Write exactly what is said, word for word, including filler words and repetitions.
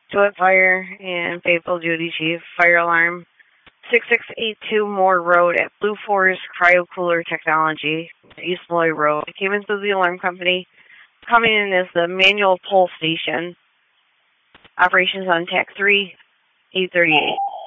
Toilet fire and faithful duty chief. Fire alarm six six eight two Moore Road at Blue Forest Cryo Cooler Technology, East Moy Road. I came into the alarm company. Coming in is the manual pull station. Operations on T A C three eight thirty-eight.